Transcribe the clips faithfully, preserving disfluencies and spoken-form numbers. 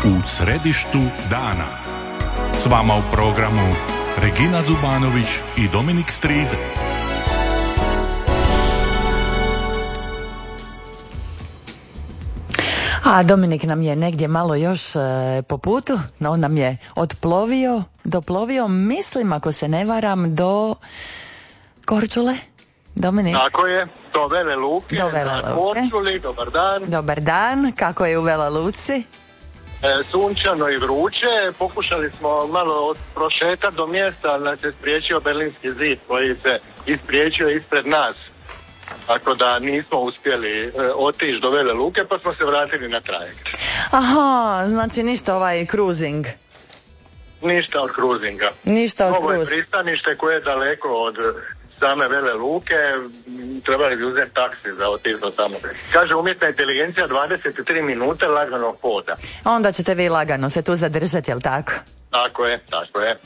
U središtu dana. S vama u programu Regina Zubanović i Dominik Strize. A Dominik nam je negdje malo još e, po putu, no, on nam je otplovio, doplovio, mislim ako se ne varam, do Korčule. Dominik? Tako je, do Vele Luke, do Vele Luke. Korčuli, dobar dan. Dobar dan, kako je u Vela Luci? E, sunčano i vruće, pokušali smo malo prošetati do mjesta, ali nas je spriječio Berlinski zid koji se ispriječio ispred nas. Tako da nismo uspjeli e, otići do Vele Luke, pa smo se vratili na trajekt. Aha, znači ništa ovaj cruising. Ništa od cruisinga. Ništa od Ovo je cruisinga. pristanište koje je daleko od same Vele Luke, trebali bi uzeti taksi za otići do tamo. Kaže umjetna inteligencija dvadeset tri minute laganog hoda. Onda ćete vi lagano se tu zadržati, jel tako? Tako je, tako je.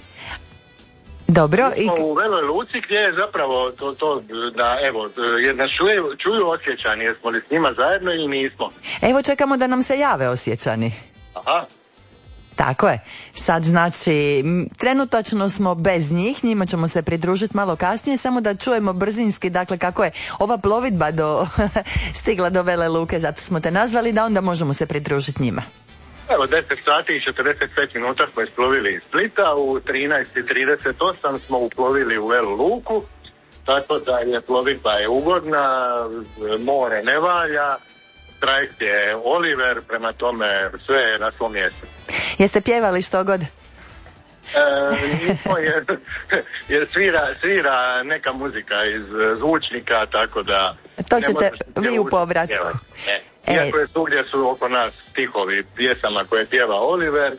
Dobro. Mi smo i... u Veloj Luci gdje je zapravo to, to da evo, jer nas čuju, čuju Osječani, jesmo li s njima zajedno ili nismo? Evo čekamo da nam se jave Osječani. Aha. Tako je. Sad znači, trenutačno smo bez njih, njima ćemo se pridružiti malo kasnije, samo da čujemo brzinski, dakle kako je ova plovidba do, stigla do Vele Luke, zato smo te nazvali, da onda možemo se pridružiti njima. Evo, deset sati i četrdeset pet minuta smo isplovili iz Splita, u trinaest i trideset osam smo uplovili u Velu Luku, tako da je plovidba je ugodna, more ne valja, trajekt je Oliver, prema tome sve je na svom mjestu. Jeste pjevali što god? E, nismo jer, jer svira, svira neka muzika iz zvučnika, tako da... To ćete vi u povratku. E, iako je svugdje su oko nas stihovi pjesama koje pjeva Oliver.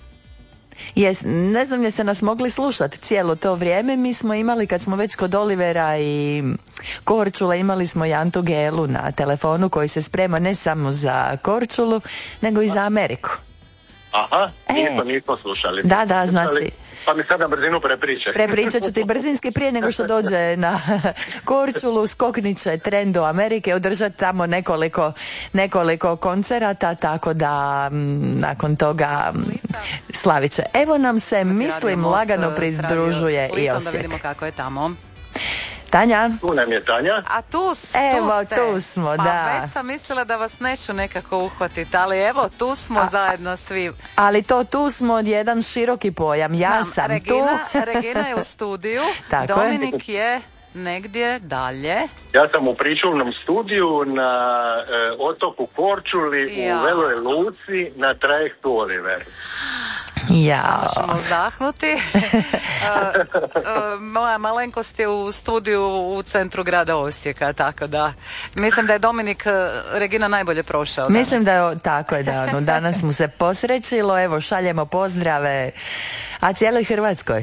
Jes, ne znam jeste nas mogli slušati cijelo to vrijeme, mi smo imali kad smo već kod Olivera i Korčula, imali smo i Antu Gelu na telefonu koji se sprema ne samo za Korčulu, nego i za Ameriku. Aha, e, nismo, nismo slušali. Da, da, znači... Pa mi sad na brzinu prepričaj. Prepričat ću ti brzinski prije nego što dođe na Korčulu, skoknit će tren do Amerike, održati tamo nekoliko, nekoliko koncerata, tako da m, nakon toga m, slavit će. Evo nam se, mislim, lagano pridružuje i Osijek. Da vidimo kako je tamo. Tanja? Tu nam je Tanja. A tu, tu evo, ste. tu smo, pa da. Već sam mislila da vas neću nekako uhvatiti, ali evo, tu smo A, zajedno svi. Ali to tu smo jedan široki pojam. Ja Znam, sam Regina, tu. Regina je u studiju. Tako Dominik je. je negdje dalje. Ja sam u pričuvnom studiju na e, otoku Korčuli ja. u Veloj Luci na trajektu Oliver. Ja. Samo ćemo udahnuti. uh, uh, moja malenkost je u studiju u centru grada Osijeka, tako da mislim da je Dominik uh, Regina najbolje prošao danas. Mislim da je tako je da ono, danas mu se posrećilo, evo šaljemo pozdrave, a cijeloj Hrvatskoj.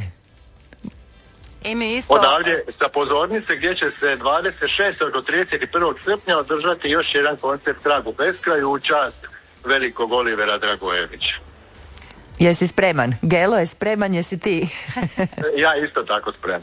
I mi isto... Odavdje sa pozornice gdje će se dvadeset šestog do trideset prvog srpnja održati još jedan koncert Trag u beskraju u čast velikog Olivera Dragojevića. Jesi spreman? Gelo je spreman, jesi ti? Ja isto tako spreman.